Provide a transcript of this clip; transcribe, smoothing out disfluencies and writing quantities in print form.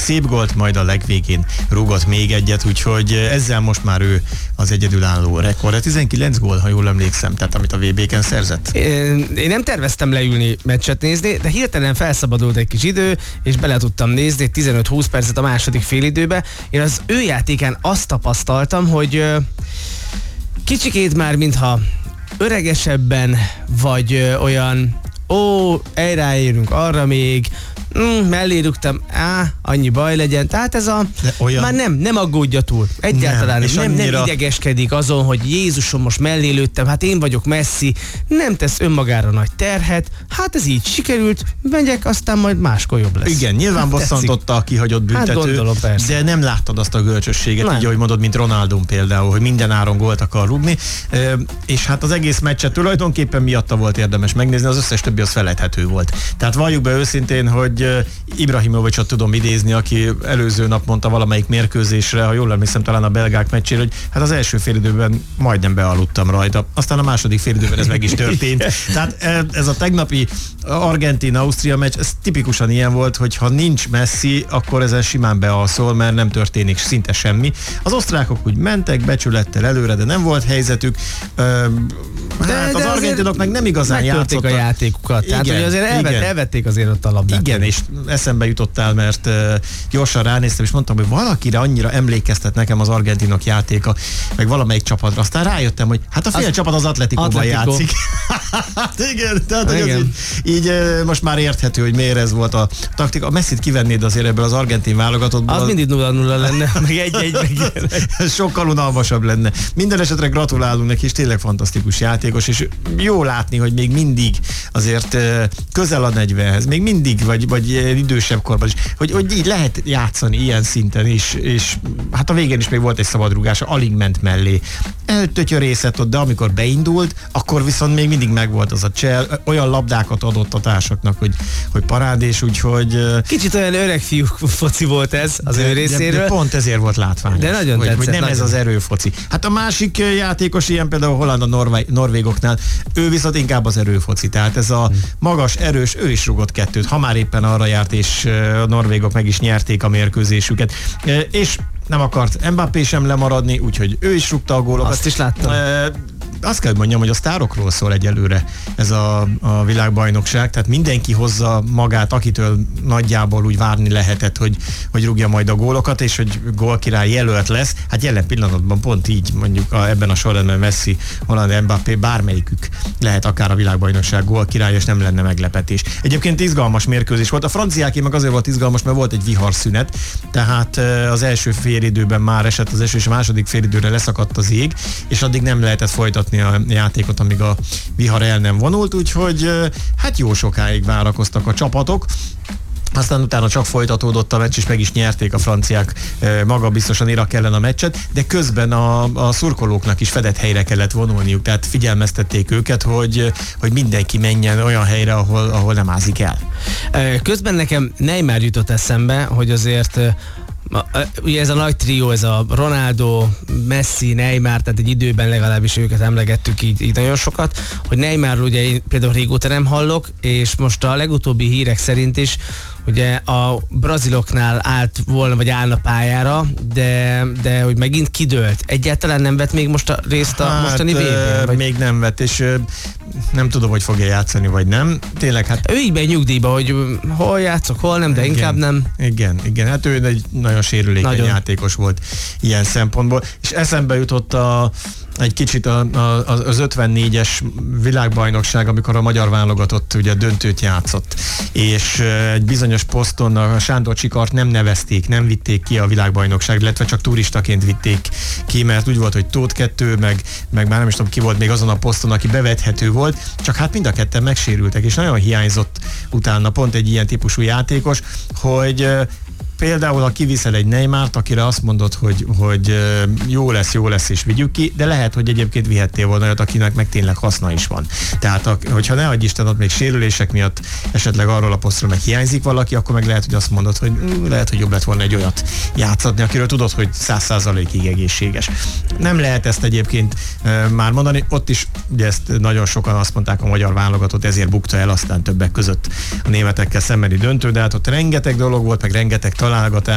szép gólt, majd a legvégén rúgott még egyet, úgyhogy ezzel most már ő az egyedülálló rekord. 19 gól, ha jól emlékszem, tehát amit a VB-ken szerzett. Én nem terveztem leülni meccset nézni, de hirtelen felszabadult egy kis idő, és bele tudtam nézni 15-20 percet a második félidőbe. Én az ő játékán azt tapasztaltam, hogy kicsikét már mintha öregesebben, vagy olyan ráérünk arra még, mellé rúgtam, annyi baj legyen. Tehát ez már nem aggódja túl. Egyáltalán nem idegeskedik azon, hogy Jézusom, most mellé lőttem, hát én vagyok Messi, nem tesz önmagára nagy terhet, hát ez így sikerült, megyek, aztán majd máskor jobb lesz. Igen, nyilván bosszantotta a kihagyott büntető, gondolom, de nem láttad azt a görcsösséget, így ahogy mondod, mint Ronaldum például, hogy minden áron gólt akar rúgni, és hát az egész meccset tulajdonképpen miatta volt érdemes megnézni, az összes többi az felejthető volt. Tehát valljuk be őszintén, hogy Ibrahimovicsot tudom idézni, aki előző nap mondta valamelyik mérkőzésre, ha jól emlékszem, talán a belgák meccsére, hogy hát az első félidőben majdnem bealudtam rajta. Aztán a második félidőben ez meg is történt. Tehát ez a tegnapi Argentína-Ausztria meccs, ez tipikusan ilyen volt, hogy ha nincs Messi, akkor ezen simán bealszol, mert nem történik szinte semmi. Az osztrákok úgy mentek becsülettel előre, de nem volt helyzetük. Az argentinok meg nem igazán játszottak a játékukat. Igen, tehát, hogy azért elvették azért ott a labdát. Igen, és eszembe jutottál, mert gyorsan ránéztem, és mondtam, hogy valakire annyira emlékeztet nekem az argentinok játéka, meg valamelyik csapatra. Aztán rájöttem, hogy hát a fél csapat az Atleticóban játszik. Igen, tehát igen. Így most már érthető, hogy miért ez volt a taktika. A Messit kivennéd azért ebből az argentin válogatottból. Az mindig 0-0 lenne, meg 1-1 sokkal unalmasabb lenne. Minden esetre gratulálunk neki, és tényleg fantasztikus játékos, és jó látni, hogy még mindig azért közel a 40-hez, még mindig, vagy idősebb korban is, hogy így lehet játszani ilyen szinten is, és hát a végén is még volt egy szabadrúgása, alig ment mellé. Eltötyörészett ott, de amikor beindult, akkor viszont még mindig megvolt az a csel, olyan labdákat adott a társaknak, hogy parádés, úgyhogy... Kicsit olyan öreg fiú foci volt ez az ő részéről. De pont ezért volt látványos. De nagyon tetszett. Hogy nem ez az erőfoci. Hát a másik játékos, ilyen például Holland a norvégoknál, ő viszont inkább az erőfoci. Tehát ez a magas, erős, ő is rugott kettőt, ha már éppen arra járt, és a norvégok meg is nyerték a mérkőzésüket. És nem akart Mbappé sem lemaradni, úgyhogy ő is rúgta a gólokat. Azt is láttam. Azt kell mondjam, hogy a sztárokról szól egyelőre ez a világbajnokság, tehát mindenki hozza magát, akitől nagyjából úgy várni lehetett, hogy rúgja majd a gólokat, és hogy gólkirály jelölt lesz. Hát jelen pillanatban pont így, mondjuk ebben a sorrendben Messi, Holland, Mbappé, bármelyikük lehet akár a világbajnokság gólkirály, és nem lenne meglepetés. Egyébként izgalmas mérkőzés volt. A franciáké meg azért volt izgalmas, mert volt egy viharszünet, tehát az első félidőben már esett az eső, és a második félidőre leszakadt az ég, és addig nem lehetett folytatni a játékot, amíg a vihar el nem vonult, úgyhogy hát jó sokáig várakoztak a csapatok. Aztán utána csak folytatódott a meccs, és meg is nyerték a franciák magabiztosan Irak ellen a meccset, de közben a szurkolóknak is fedett helyre kellett vonulniuk, tehát figyelmeztették őket, hogy mindenki menjen olyan helyre, ahol nem ázik el. Közben nekem Neymar jutott eszembe, hogy azért ugye ez a nagy trió, ez a Ronaldo, Messi, Neymar, tehát egy időben legalábbis őket emlegettük így nagyon sokat, hogy Neymarról ugye én például régóta nem hallok, és most a legutóbbi hírek szerint is ugye a braziloknál állt volna, vagy állna pályára, de hogy megint kidőlt. Egyáltalán nem vett még most a részt a mostani VB-n? Még nem vett, és nem tudom, hogy fogja játszani, vagy nem. Tényleg, hát... Ő így be nyugdíjba, hogy hol játszok, hol nem, de igen, inkább nem. Igen, hát ő egy nagyon sérülékeny játékos volt ilyen szempontból. És eszembe jutott egy kicsit az 54-es világbajnokság, amikor a magyar válogatott ugye döntőt játszott, és egy bizonyos poszton a Sándor Csikart nem nevezték, nem vitték ki a világbajnokság, illetve csak turistaként vitték ki, mert úgy volt, hogy Tóth 2, meg már nem is tudom ki volt még azon a poszton, aki bevethető volt, csak hát mind a ketten megsérültek, és nagyon hiányzott utána pont egy ilyen típusú játékos, hogy például, ha kiviszel egy Neymart, akire azt mondod, hogy jó lesz, és vigyük ki, de lehet, hogy egyébként vihettél volna olyat, akinek meg tényleg haszna is van. Tehát, hogyha ne adj Isten, ott még sérülések miatt esetleg arról a posztról meg hiányzik valaki, akkor meg lehet, hogy azt mondod, hogy lehet, hogy jobb lett volna egy olyat játszatni, akiről tudod, hogy 100%-ig egészséges. Nem lehet ezt egyébként már mondani. Ott is, ugye ezt nagyon sokan azt mondták, a magyar válogatott ezért bukta el aztán többek között a németekkel szembeni döntő, de hát ott rengeteg dolog volt, meg rengeteg találgatás,